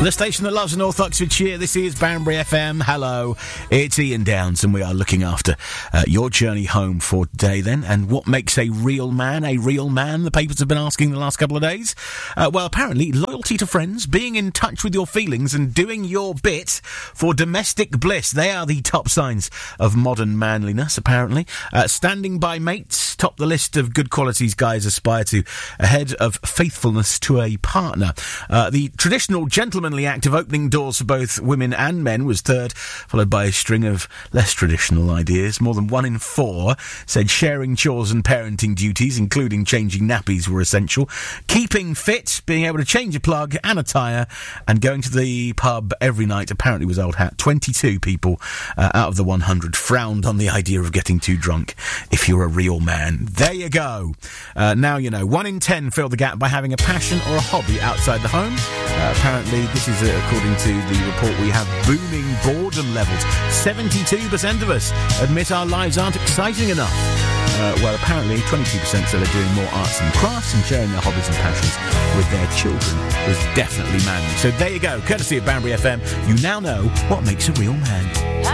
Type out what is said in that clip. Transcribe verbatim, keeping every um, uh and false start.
The station that loves North Oxfordshire. This is Banbury F M. Hello, it's Ian Downs, and we are looking after uh, your journey home for today then. And what makes a real man a real man, the papers have been asking the last couple of days? Uh, well, apparently, loyalty to friends, being in touch with your feelings and doing your bit for domestic bliss. They are the top signs of modern manliness, apparently. Uh, standing by mates, top the list of good qualities guys aspire to, ahead of faithfulness to a partner. Uh, the traditional gentlemanly act of opening doors for both women and men was third, followed by a string of less traditional ideas. More than one in four said sharing chores and parenting duties, including changing nappies, were essential. Keeping fit, being able to change a plug and a tyre, and going to the pub every night apparently was old hat. twenty-two people uh, out of the one hundred frowned on the idea of getting too drunk if you're a real man. There you go. Uh, now you know. One in ten fill the gap by having a passion or a hobby outside the home. Uh, apparently, this is uh, according to the report, we have booming boredom levels. seventy-two percent of us admit our lives aren't exciting enough. Uh, well, apparently, twenty-two percent say they're doing more arts and crafts, and sharing their hobbies and passions with their children is definitely manly. So there you go. Courtesy of Banbury F M, you now know what makes a real man.